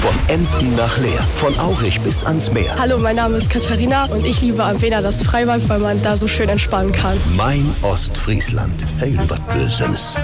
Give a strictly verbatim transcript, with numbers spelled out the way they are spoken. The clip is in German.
Von Emden nach Leer, von Aurich bis ans Meer. Hallo, mein Name ist Katharina und ich liebe am Wener das Freibad, weil man da so schön entspannen kann. Mein Ostfriesland. Hey, was Böses.